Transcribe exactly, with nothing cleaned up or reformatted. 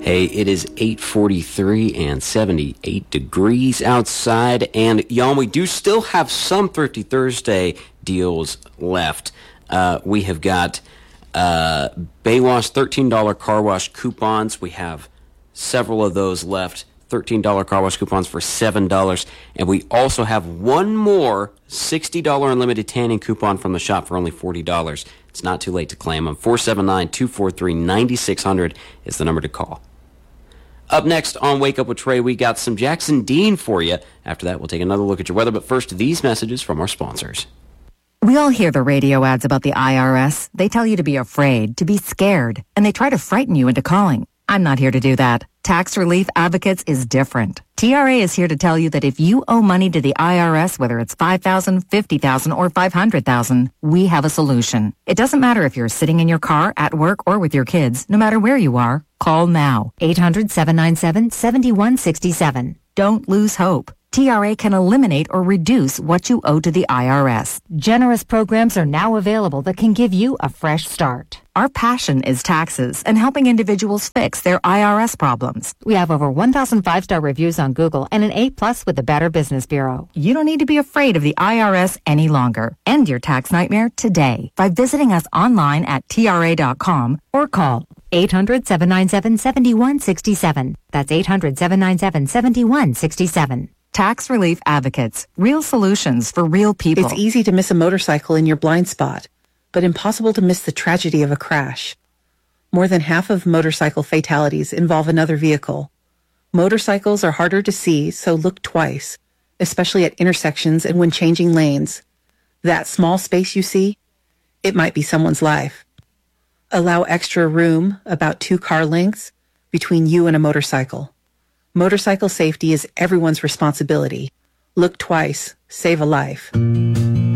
Hey, it is eight forty-three and seventy-eight degrees outside, and y'all, we do still have some Thrifty Thursday deals left. Uh, we have got uh, Baywash thirteen dollars car wash coupons. We have several of those left. thirteen dollars car wash coupons for seven dollars. And we also have one more sixty dollars unlimited tanning coupon from the shop for only forty dollars. It's not too late to claim them. four seven nine, two four three, nine six zero zero is the number to call. Up next on Wake Up with Trey, we got some Jackson Dean for you. After that, we'll take another look at your weather. But first, these messages from our sponsors. We all hear the radio ads about the I R S. They tell you to be afraid, to be scared, and they try to frighten you into calling. I'm not here to do that. Tax Relief Advocates is different. T R A is here to tell you that if you owe money to the I R S, whether it's five thousand dollars, fifty thousand dollars, or five hundred thousand dollars, we have a solution. It doesn't matter if you're sitting in your car, at work, or with your kids. No matter where you are, call now. eight hundred, seven nine seven, seven one six seven. Don't lose hope. T R A can eliminate or reduce what you owe to the I R S. Generous programs are now available that can give you a fresh start. Our passion is taxes and helping individuals fix their I R S problems. We have over one thousand five-star reviews on Google and an A plus with the Better Business Bureau. You don't need to be afraid of the I R S any longer. End your tax nightmare today by visiting us online at T R A dot com or call eight hundred, seven nine seven, seven one six seven. That's eight hundred, seven nine seven, seven one six seven. Tax Relief Advocates. Real solutions for real people. It's easy to miss a motorcycle in your blind spot, but impossible to miss the tragedy of a crash. More than half of motorcycle fatalities involve another vehicle. Motorcycles are harder to see, so look twice, especially at intersections and when changing lanes. That small space you see, it might be someone's life. Allow extra room, about two car lengths, between you and a motorcycle. Motorcycle safety is everyone's responsibility. Look twice, save a life.